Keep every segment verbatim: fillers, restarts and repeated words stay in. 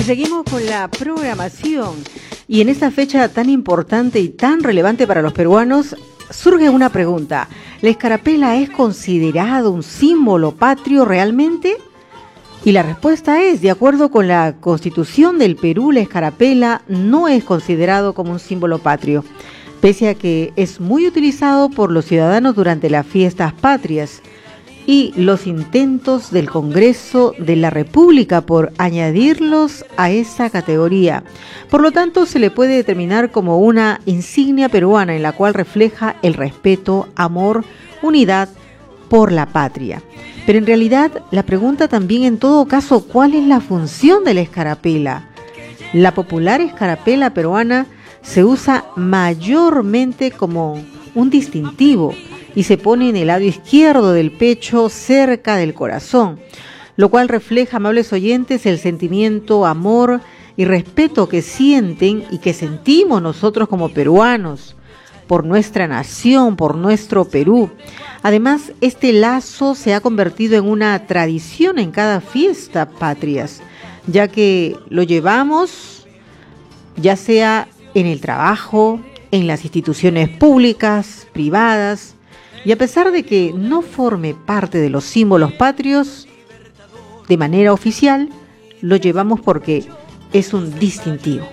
Y seguimos con la programación. Y en esta fecha tan importante y tan relevante para los peruanos, surge una pregunta. ¿La escarapela es considerado un símbolo patrio realmente? Y la respuesta es, de acuerdo con la Constitución del Perú, la escarapela no es considerado como un símbolo patrio, pese a que es muy utilizado por los ciudadanos durante las fiestas patrias y los intentos del Congreso de la República por añadirlos a esa categoría. Por lo tanto, se le puede determinar como una insignia peruana en la cual refleja el respeto, amor, unidad por la patria. Pero en realidad, la pregunta también en todo caso, ¿cuál es la función de la escarapela? La popular escarapela peruana se usa mayormente como un distintivo y se pone en el lado izquierdo del pecho, cerca del corazón, lo cual refleja, amables oyentes, el sentimiento, amor y respeto que sienten y que sentimos nosotros como peruanos por nuestra nación, por nuestro Perú. Además, este lazo se ha convertido en una tradición en cada fiesta patrias, ya que lo llevamos ya sea en el trabajo, en las instituciones públicas, privadas, y a pesar de que no forme parte de los símbolos patrios, de manera oficial, lo llevamos porque es un distintivo.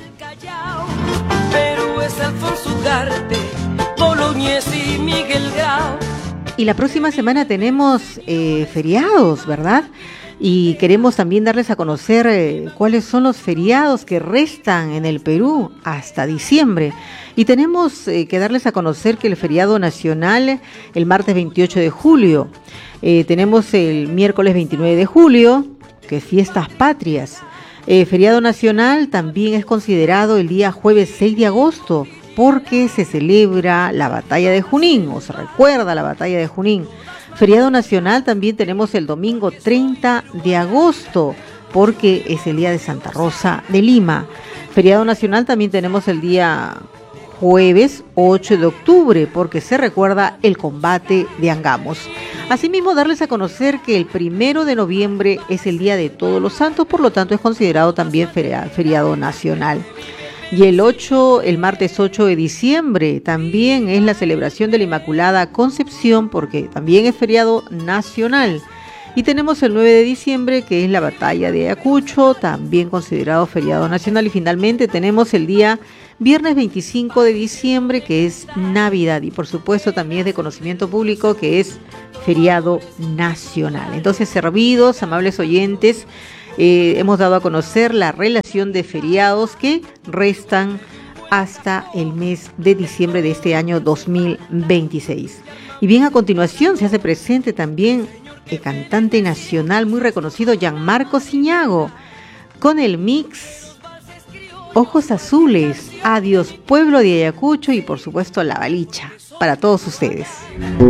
Y la próxima semana tenemos eh, feriados, ¿verdad? Y queremos también darles a conocer eh, cuáles son los feriados que restan en el Perú hasta diciembre. Y tenemos eh, que darles a conocer que el feriado nacional, el martes veintiocho de julio, eh, tenemos el miércoles veintinueve de julio, que es fiestas patrias. Eh, feriado nacional también es considerado el día jueves seis de agosto, porque se celebra la batalla de Junín, o se recuerda la batalla de Junín. Feriado nacional también tenemos el domingo treinta de agosto, porque es el día de Santa Rosa de Lima. Feriado nacional también tenemos el día jueves ocho de octubre, porque se recuerda el combate de Angamos. Asimismo, darles a conocer que el primero de noviembre es el Día de Todos los Santos, por lo tanto es considerado también feriado nacional. Y el ocho, el martes ocho de diciembre, también es la celebración de la Inmaculada Concepción, porque también es feriado nacional. Y tenemos el nueve de diciembre, que es la batalla de Ayacucho, también considerado feriado nacional. Y finalmente tenemos el día viernes veinticinco de diciembre, que es Navidad. Y por supuesto también es de conocimiento público que es feriado nacional. Entonces, servidos, amables oyentes, Eh, hemos dado a conocer la relación de feriados que restan hasta el mes de diciembre de este año dos mil veintiséis. Y bien, a continuación se hace presente también el cantante nacional muy reconocido Gianmarco Siñago con el mix Ojos Azules, Adiós Pueblo de Ayacucho y por supuesto La Balicha para todos ustedes.